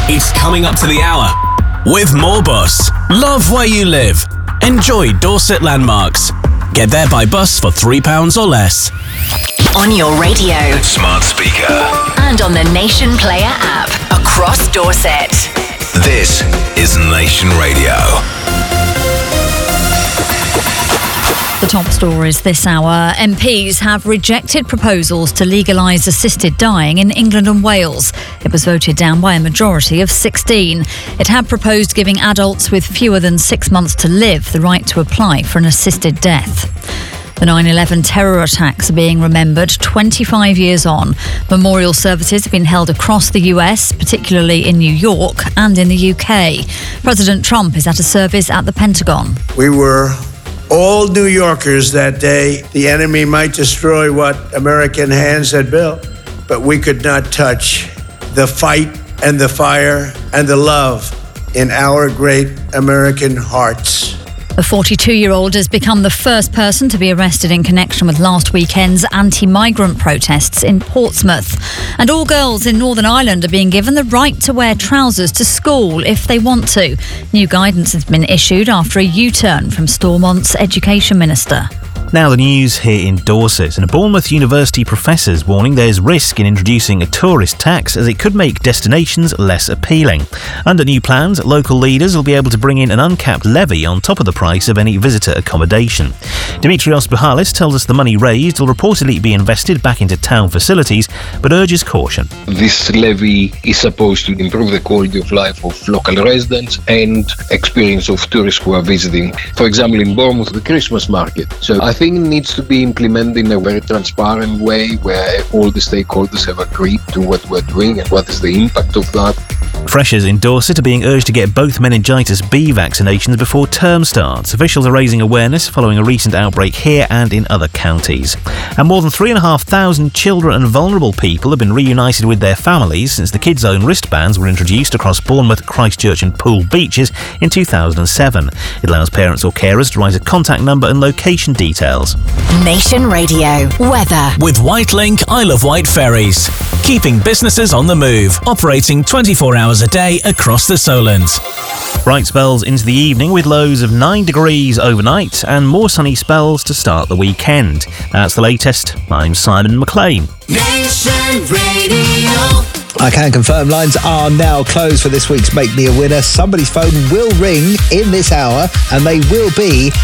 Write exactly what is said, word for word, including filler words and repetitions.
It's coming up to the hour with more bus. Love where you live. Enjoy Dorset landmarks. Get there by bus for three pounds or less. On your radio, smart speaker, and on the Nation Player app across Dorset. This is Nation Radio. The top stories this hour. M Ps have rejected proposals to legalise assisted dying in England and Wales. It was voted down by a majority of sixteen. It had proposed giving adults with fewer than six months to live the right to apply for an assisted death. The nine eleven terror attacks are being remembered twenty-five years on. Memorial services have been held across the U S, particularly in New York and in the U K. President Trump is at a service at the Pentagon. We were all New Yorkers that day. The enemy might destroy what American hands had built, but we could not touch the fight and the fire and the love in our great American hearts. A forty-two-year-old has become the first person to be arrested in connection with last weekend's anti-migrant protests in Portsmouth. And all girls in Northern Ireland are being given the right to wear trousers to school if they want to. New guidance has been issued after a U-turn from Stormont's Education Minister. Now the news here in Dorset, and a Bournemouth University professor's warning there's risk in introducing a tourist tax as it could make destinations less appealing. Under new plans, local leaders will be able to bring in an uncapped levy on top of the price of any visitor accommodation. Dimitrios Bouhalis tells us the money raised will reportedly be invested back into town facilities, but urges caution. This levy is supposed to improve the quality of life of local residents and experience of tourists who are visiting. For example, in Bournemouth, the Christmas market. So I think it needs to be implemented in a very transparent way where all the stakeholders have agreed to what we're doing and what is the impact of that. Freshers in Dorset are being urged to get both meningitis B vaccinations before term starts. Officials are raising awareness following a recent outbreak here and in other counties. And more than three and a half thousand children and vulnerable people have been reunited with their families since the Kids Own wristbands were introduced across Bournemouth, Christchurch and Poole beaches in two thousand seven. It allows parents or carers to write a contact number and location details. Nation Radio weather. With Whitelink, Isle of Wight ferries. Keeping businesses on the move. Operating twenty-four hours a day across the Solent. Bright spells into the evening with lows of nine degrees overnight and more sunny spells to start the weekend. That's the latest. I'm Simon McLean. Nation Radio. I can confirm lines are now closed for this week's Make Me a Winner. Somebody's phone will ring in this hour and they will be